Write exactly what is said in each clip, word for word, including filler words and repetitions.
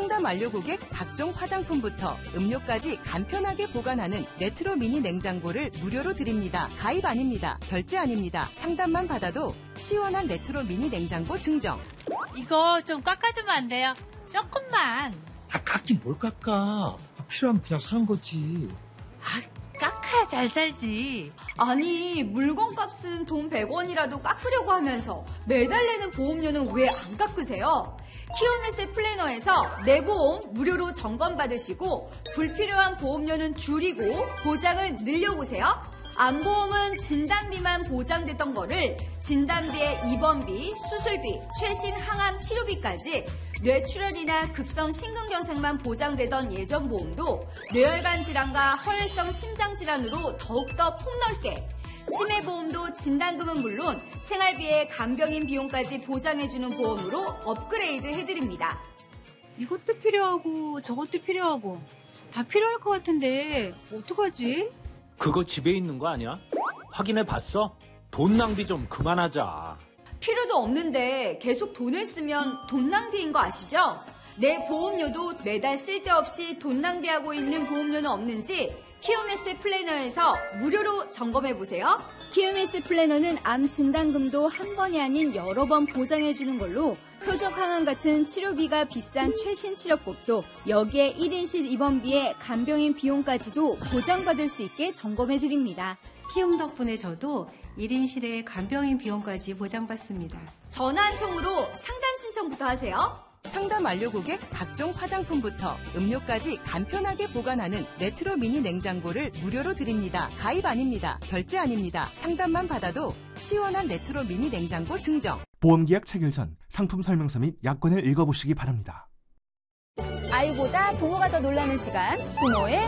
상담 완료 고객 각종 화장품부터 음료까지 간편하게 보관하는 레트로 미니 냉장고를 무료로 드립니다. 가입 아닙니다. 결제 아닙니다. 상담만 받아도 시원한 레트로 미니 냉장고 증정. 이거 좀 깎아주면 안 돼요? 조금만. 아, 깎긴 뭘 깎아. 필요하면 그냥 사는 거지. 아, 깎아야 잘 살지. 아니, 물건값은 돈 백 원이라도 깎으려고 하면서 매달 내는 보험료는 왜 안 깎으세요? 키움에스 플래너에서 내 보험 무료로 점검받으시고 불필요한 보험료는 줄이고 보장은 늘려보세요. 암보험은 진단비만 보장됐던 거를 진단비에 입원비, 수술비, 최신 항암 치료비까지 뇌출혈이나 급성 심근경색만 보장되던 예전 보험도 뇌혈관 질환과 허혈성 심장 질환으로 더욱더 폭넓게 치매보험도 진단금은 물론 생활비에 간병인 비용까지 보장해주는 보험으로 업그레이드 해드립니다. 이것도 필요하고 저것도 필요하고 다 필요할 것 같은데 어떡하지? 그거 집에 있는 거 아니야? 확인해 봤어? 돈 낭비 좀 그만하자. 필요도 없는데 계속 돈을 쓰면 돈 낭비인 거 아시죠? 내 보험료도 매달 쓸데없이 돈 낭비하고 있는 보험료는 없는지 키움에스 플래너에서 무료로 점검해보세요. 키움에스 플래너는 암 진단금도 한 번이 아닌 여러 번 보장해주는 걸로 표적 항암 같은 치료비가 비싼 최신 치료법도 여기에 일 인실 입원비에 간병인 비용까지도 보장받을 수 있게 점검해드립니다. 키움 덕분에 저도 일 인실에 간병인 비용까지 보장받습니다. 전화 한 통으로 상담 신청부터 하세요. 상담 완료 고객 각종 화장품부터 음료까지 간편하게 보관하는 레트로 미니 냉장고를 무료로 드립니다. 가입 아닙니다. 결제 아닙니다. 상담만 받아도 시원한 레트로 미니 냉장고 증정. 보험계약 체결 전 상품 설명서 및 약관을 읽어보시기 바랍니다. 아이보다 부모가 더 놀라는 시간, 부모의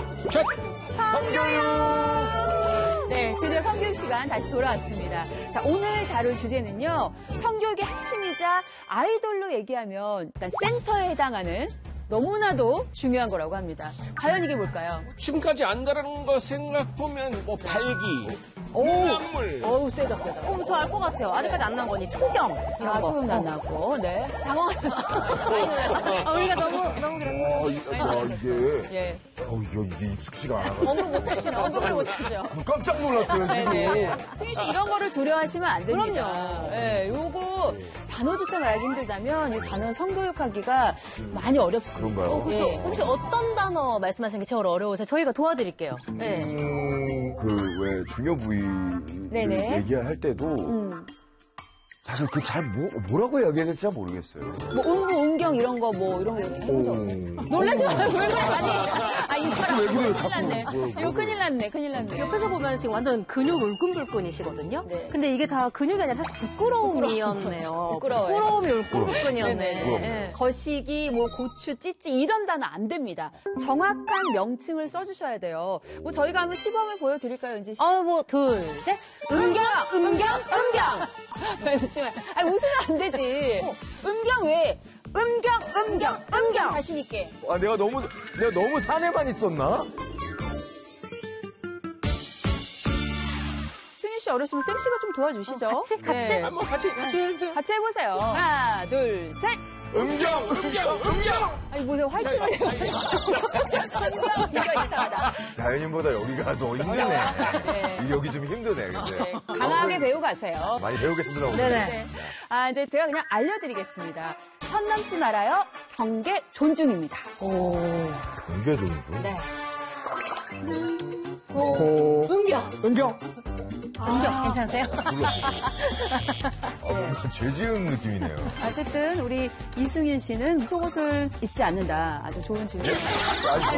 성교육! 네, 드디어 성교육 시간 다시 돌아왔습니다. 자, 오늘 다룰 주제는요, 성교육의 핵심이자 아이돌로 얘기하면 약간 센터에 해당하는 너무나도 중요한 거라고 합니다. 과연 이게 뭘까요? 지금까지 안 다른 거 생각보면 뭐 발기, 물, 어우, 세다, 세다. 어, 저 알 것 같아요. 아직까지 안 나온 거니. 초경. 아, 초경도 안 나왔고, 네. 당황하면서. 많이 놀라서. 아, 우리가 너무, 너무 그랬어요. 아, 이, 아, 이게. 예. 어, 이거, 이게 익숙치가 않아가지고. 언급 못하시네. 언급을 못하죠. 깜짝 놀랐어요, 지금. 네네. 승윤 씨, 이런 거를 두려워하시면 안 됩니다. 그럼요. 네, 요거 단어 조차를 알기 힘들다면 이 단어 성교육하기가 많이 어렵습니다. 그런가요? 어, 그렇죠. 예. 혹시 어떤 단어 말씀하시는 게 제일 어려워서 저희가 도와드릴게요. 네. 음, 그, 왜, 중요 부위. 네네. 얘기할 때도. 음. 사실 그 잘 뭐, 뭐라고 이야기해야 될지 잘 모르겠어요. 뭐, 음부, 음경 이런 거, 뭐, 이런 거 해본 적 없어요? 놀라지 마요. 왜 그래? 아니. 아, 이 사람. 왜 그래요, 큰일 자꾸. 났네. 뭐, 뭐, 이거 큰일 났네. 큰일 났네. 옆에서 보면 지금 완전 근육 울끈불끈이시거든요. 네. 근데 이게 다 근육이 아니라 사실 부끄러움이었네요. 부끄러워요. 부끄러움이 울끈불끈이었네. 네네. 네. 거시기, 뭐 고추, 찌찌 이런 단어 안 됩니다. 정확한 명칭을 써주셔야 돼요. 뭐 저희가 한번 시범을 보여드릴까요, 은지 씨? 어, 뭐, 둘, 셋. 음경, 음경, 음경. 왜 웃지 마요? 아니, 웃으면 안 되지. 음경 왜? 음경, 음경, 음경. 자신 있게. 아, 내가 너무, 내가 너무 산에만 있었나? 승윤 씨 어르시면 쌤 씨가 좀 도와주시죠. 어, 같이, 같이? 네. 아, 뭐 같이, 같이 해주세요. 같이 해보세요. 하나, 둘, 셋. 음경, 음경, 음경! 아니, 뭐, 화이트를 해가지고. 음경, 이거 이상하다. 자연인보다 여기가 더 힘드네. 네. 여기 좀 힘드네, 근데. 네, 강하게 배우 가세요. 많이 배우겠습니다, 오늘. 네네. 네. 아, 이제 제가 그냥 알려드리겠습니다. 선 넘지 말아요. 경계 존중입니다. 오. 경계 중이고. 네. 오. 음경. 은경! 음경. 괜찮으세요? 아, 죄 지은 느낌이네요. 어쨌든 우리 이승윤 씨는 속옷을 입지 않는다. 아주 좋은 질문. 아니,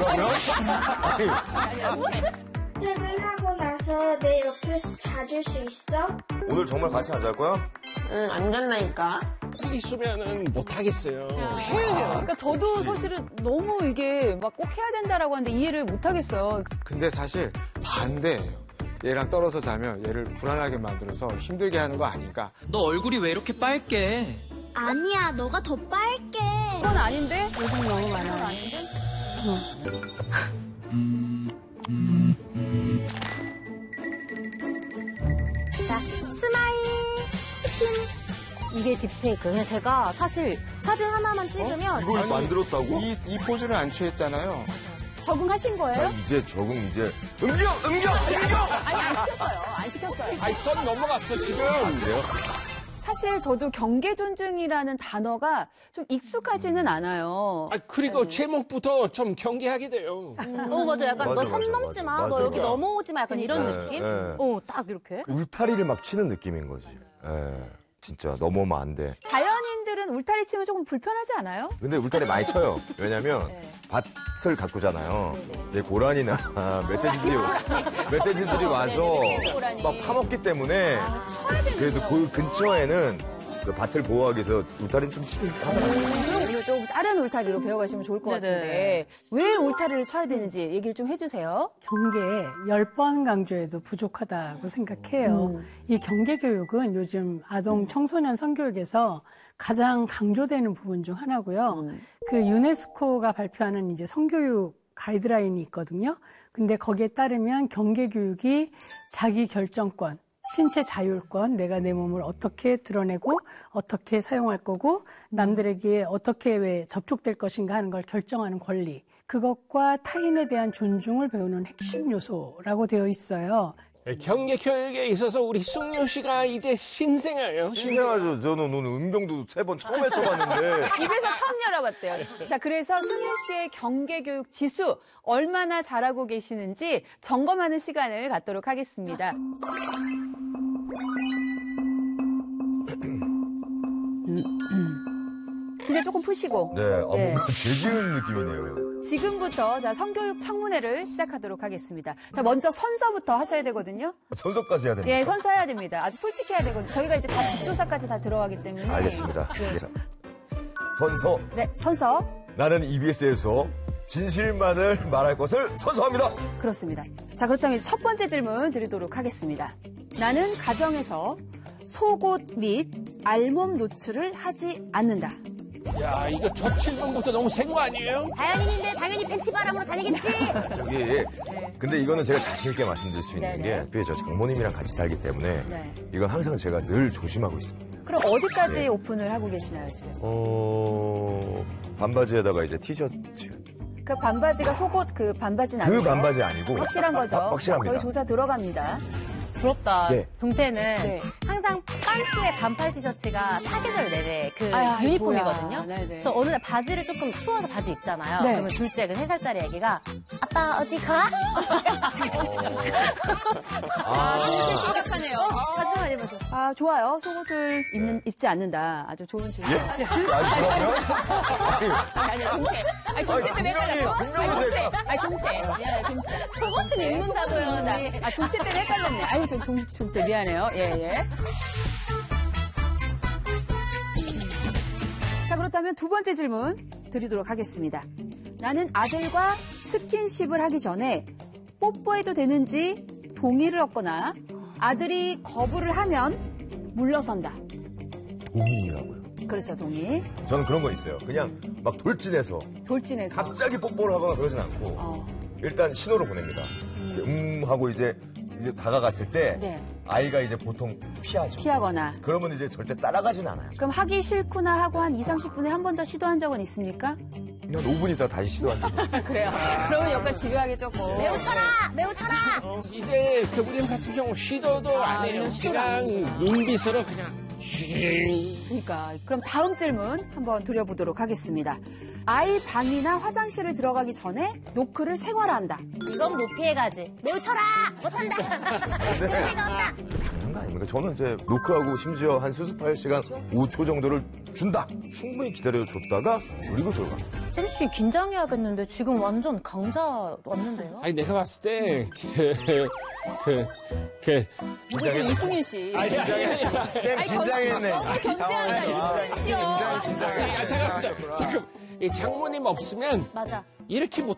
뭐라고요? 퇴근하고 나서 내 옆에서 자줄 수 있어? 오늘 정말 같이 안 잘 거야? 응, 안 잤나니까. 있으면은 못하겠어요. 그러니까 저도 사실은 너무 이게 막 꼭 해야 된다라고 하는데 이해를 못 하겠어요. 근데 사실 반대예요. 얘랑 떨어져 자면 얘를 불안하게 만들어서 힘들게 하는 거 아닌가. 너 얼굴이 왜 이렇게 빨개? 아니야, 너가 더 빨개. 그건 아닌데? 요즘 너무 많아. 그건 아닌데? 자, 스마일 치킨. 이게 딥페이크. 그냥 제가 사실 사진 하나만 찍으면 이걸 만들었다고? 이, 이 포즈를 안 취했잖아요. 적응하신 거예요? 아, 이제 적응, 이제. 음정! 음정! 음정! 아니, 안 시켰어요. 안 시켰어요. 아니, 선 넘어갔어, 지금. 그래요? 사실 저도 경계 존중이라는 단어가 좀 익숙하지는 않아요. 아, 그리고 제목부터 좀 경계하게 돼요. 음. 어, 맞아. 약간 맞아, 너 선 맞아, 넘지 마. 맞아, 너 맞아. 여기 넘어오지 마. 약간 이런 네, 느낌? 네. 어, 딱 이렇게. 울타리를 막 치는 느낌인 거지. 예. 진짜 넘어오면 안 돼. 자연인들은 울타리 치면 조금 불편하지 않아요? 근데 울타리 많이 쳐요. 왜냐면 네. 밭을 가꾸잖아요. 근데 고라니나 멧돼지들이 멧돼지들이 와서 고라니. 막 파먹기 때문에 그래도 그 근처에는 그 밭을 보호하기 위해서 울타리는 좀 치긴 하더라고요. 그리고 좀 다른 울타리로 배워가시면 좋을 것 네네. 같은데 왜 울타리를 쳐야 되는지 얘기를 좀 해주세요. 경계 열 번 강조해도 부족하다고 생각해요. 음. 이 경계 교육은 요즘 아동 청소년 성교육에서 가장 강조되는 부분 중 하나고요. 음. 그 유네스코가 발표하는 이제 성교육 가이드라인이 있거든요. 근데 거기에 따르면 경계 교육이 자기 결정권, 신체 자율권, 내가 내 몸을 어떻게 드러내고 어떻게 사용할 거고 남들에게 어떻게 왜 접촉될 것인가 하는 걸 결정하는 권리, 그것과 타인에 대한 존중을 배우는 핵심 요소라고 되어 있어요. 경계 교육에 있어서 우리 승유 씨가 이제 신생아예요. 신생아죠. 저는 오늘 음경도 세 번 처음 해쳐봤는데. 입에서 처음 열어봤대요. 자, 그래서 승윤 씨의 경계교육 지수 얼마나 잘하고 계시는지 점검하는 시간을 갖도록 하겠습니다. 근데 조금 푸시고. 네, 아, 네. 뭔가 죄지은 느낌이네요. 지금부터 자 성교육 청문회를 시작하도록 하겠습니다. 자, 먼저 선서부터 하셔야 되거든요. 선서까지 해야 됩니까? 예, 선서해야 됩니다. 아주 솔직해야 되거든요. 저희가 이제 다 뒷조사까지 다 들어가기 때문에. 알겠습니다. 예. 자, 선서. 네, 선서. 나는 이비에스에서 진실만을 말할 것을 선서합니다. 그렇습니다. 자, 그렇다면 첫 번째 질문 드리도록 하겠습니다. 나는 가정에서 속옷 및 알몸 노출을 하지 않는다. 야, 이거 첫 질문부터 너무 센 거 아니에요? 자연인인데 당연히 팬티 바람으로 다니겠지? 저기, 근데 이거는 제가 자신있게 말씀드릴 수 있는 네네. 게, 특히 저 장모님이랑 같이 살기 때문에, 네. 이건 항상 제가 늘 조심하고 있습니다. 그럼 어디까지 네. 오픈을 하고 계시나요, 집에서? 어, 반바지에다가 이제 티셔츠. 그 반바지가 속옷 그 반바지는 그 아니죠? 반바지 아니고. 확실한 거죠? 아, 확실합니다. 저희 조사 들어갑니다. 부럽다. 네. 종태는 네. 항상 빤스에 반팔 티셔츠가 사계절 내내 그 아야, 유니폼이거든요. 네네. 그래서 어느 날 바지를 조금 추워서 바지 입잖아요. 네. 그러면 둘째 그 세 살짜리 애기가 아빠 어디 가? 아, 진짜 심각하네요. 바지 많이 입어서. 아, 좋아요. 속옷을 입는, 입지 않는다. 아주 좋은 질문. 예? 아니, 그러면? 아니, 아니, 종태. 아니, 종태 때문에 헷갈렸어. 아니, 종태. 아니, 종태. 미안해, 종태. 속옷은 입는다고요. 나. 아, 종태 때문에 헷갈렸네. 아유, 좀, 종, 종태 미안해요. 예, 예. 자, 그렇다면 두 번째 질문 드리도록 하겠습니다. 나는 아들과 스킨십을 하기 전에 뽀뽀해도 되는지 동의를 얻거나 아들이 거부를 하면 물러선다. 동의라고요. 그렇죠, 동의. 저는 그런 거 있어요. 그냥 막 돌진해서. 돌진해서. 갑자기 뽀뽀를 하거나 그러진 않고. 어. 일단 신호를 보냅니다. 음 하고 이제, 이제 다가갔을 때. 네. 아이가 이제 보통 피하죠. 피하거나. 그러면 이제 절대 따라가진 않아요. 그럼 하기 싫구나 하고 한 이삼십 분에 한 번 더 시도한 적은 있습니까? 한 오 분 있다 다시 시도한 적이 그래요. 그러면 약간 집요하게 조금. 매우 쳐라! 매우 쳐라! 어, 이제 그분님 같은 경우 시도도 아, 안 해요. 이런 시도도 그냥 안 해요. 눈빛으로 그냥 그러니까 그럼 다음 질문 한번 드려보도록 하겠습니다. 아이 방이나 화장실을 들어가기 전에 노크를 생활한다. 이건 못 피해가지. 매우 쳐라! 못한다! 근데 당연한 거 아닙니까? 저는 이제 노크하고 심지어 한 수습할 시간 오 초 정도를 준다. 충분히 기다려줬다가 그리고 들어가. 쌤 씨 긴장해야겠는데 지금 완전 강자 왔는데요? 아니 내가 봤을 때 그, 그, 누구지? 이승윤 씨. 아니, 아니, 아니. 쌤 긴장했네. 너무 견제한다, 이승윤 씨요. 아, 잠깐, 잠깐. 이 장모님 없으면 맞아. 이렇게 못